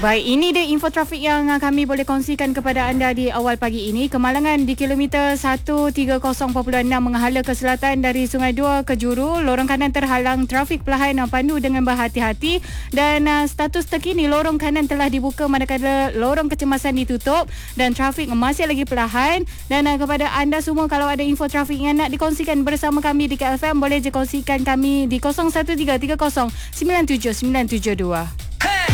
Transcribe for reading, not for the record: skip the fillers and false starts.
Baik, ini dia info trafik yang kami boleh kongsikan kepada anda di awal pagi ini. Kemalangan di kilometer 130.6 menghala ke selatan dari Sungai Dua ke Juru. Lorong kanan terhalang trafik perlahan, pandu dengan berhati-hati. Dan status terkini, lorong kanan telah dibuka manakala lorong kecemasan ditutup dan trafik masih lagi perlahan. Dan kepada anda semua, kalau ada info trafik yang nak dikongsikan bersama kami di KFM, boleh je kongsikan kami di 0133097972.